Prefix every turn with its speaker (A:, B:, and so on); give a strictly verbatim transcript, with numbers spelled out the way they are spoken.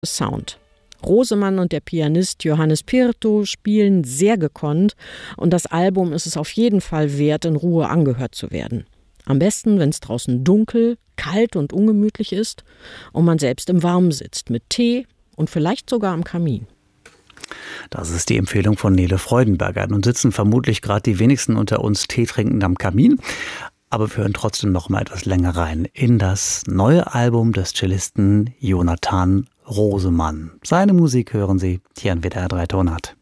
A: Sound. Rosemann und der Pianist Johannes Pirto spielen sehr gekonnt und das Album ist es auf jeden Fall wert, in Ruhe angehört zu werden. Am besten, wenn es draußen dunkel, kalt und ungemütlich ist und man selbst im Warmen sitzt, mit Tee und vielleicht sogar am Kamin.
B: Das ist die Empfehlung von Nele Freudenberger. Nun sitzen vermutlich gerade die wenigsten unter uns Tee trinkend am Kamin. Aber wir hören trotzdem noch mal etwas länger rein in das neue Album des Cellisten Jonathan Rosemann. Seine Musik hören Sie hier in W D R drei Tonart.